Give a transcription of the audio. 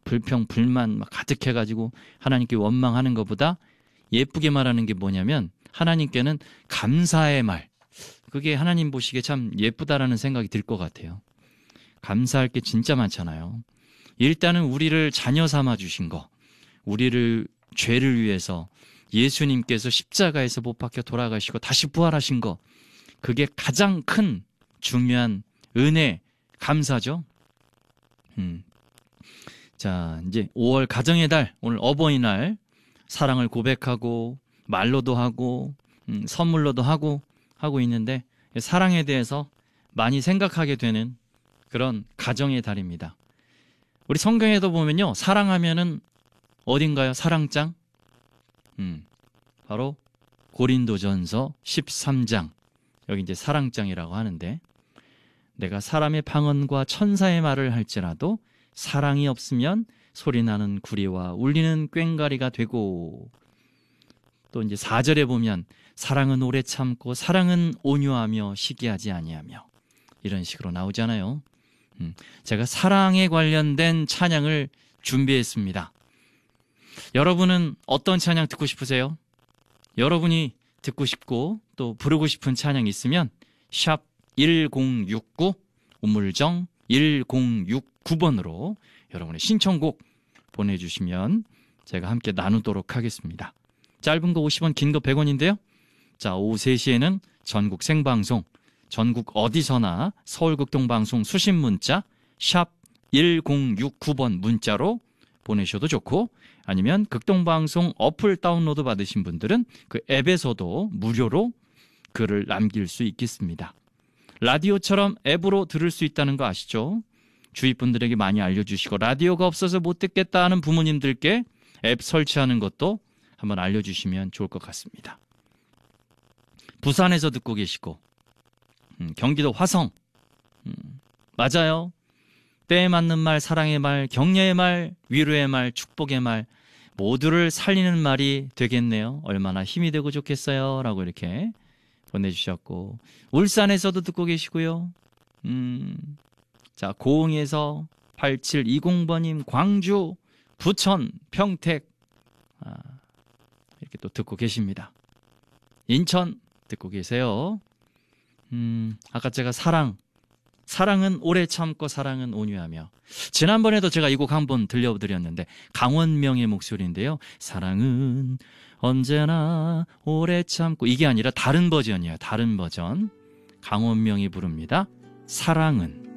불평, 불만 막 가득해가지고 하나님께 원망하는 것보다 예쁘게 말하는 게 뭐냐면 하나님께는 감사의 말. 그게 하나님 보시기에 참 예쁘다라는 생각이 들 것 같아요. 감사할 게 진짜 많잖아요. 일단은 우리를 자녀 삼아 주신 거, 우리를 죄를 위해서 예수님께서 십자가에서 못 박혀 돌아가시고 다시 부활하신 거, 그게 가장 큰 중요한 은혜, 감사죠. 자, 이제 5월 가정의 달, 오늘 어버이날 사랑을 고백하고 말로도 하고 선물로도 하고 있는데 사랑에 대해서 많이 생각하게 되는 그런 가정의 달입니다. 우리 성경에도 보면요, 사랑하면은 어딘가요? 사랑장? 바로 고린도전서 13장. 여기 이제 사랑장이라고 하는데, 내가 사람의 방언과 천사의 말을 할지라도 사랑이 없으면 소리나는 구리와 울리는 꽹과리가 되고, 또 이제 4절에 보면 사랑은 오래 참고 사랑은 온유하며 시기하지 아니하며, 이런 식으로 나오잖아요. 제가 사랑에 관련된 찬양을 준비했습니다. 여러분은 어떤 찬양 듣고 싶으세요? 여러분이 듣고 싶고 또 부르고 싶은 찬양 있으면 샵 1069 우물정 1069번으로 여러분의 신청곡 보내주시면 제가 함께 나누도록 하겠습니다. 짧은 거 50원, 긴 거 100원인데요. 자, 오후 3시에는 전국 생방송, 전국 어디서나 서울극동방송 수신 문자 샵 1069번 문자로 보내셔도 좋고, 아니면 극동방송 어플 다운로드 받으신 분들은 그 앱에서도 무료로 글을 남길 수 있겠습니다. 라디오처럼 앱으로 들을 수 있다는 거 아시죠? 주위 분들에게 많이 알려주시고, 라디오가 없어서 못 듣겠다 하는 부모님들께 앱 설치하는 것도 한번 알려주시면 좋을 것 같습니다. 부산에서 듣고 계시고 경기도 화성, 맞아요. 때에 맞는 말, 사랑의 말, 격려의 말, 위로의 말, 축복의 말 모두를 살리는 말이 되겠네요. 얼마나 힘이 되고 좋겠어요 라고 이렇게 보내주셨고, 울산에서도 듣고 계시고요. 자, 고흥에서 8720번님, 광주, 부천, 평택 이렇게 또 듣고 계십니다. 인천 듣고 계세요. 아까 제가 사랑은 오래 참고 사랑은 온유하며, 지난번에도 제가 이 곡 한번 들려드렸는데 강원명의 목소리인데요. 사랑은 언제나 오래 참고, 이게 아니라 다른 버전이에요. 다른 버전. 강원명이 부릅니다. 사랑은.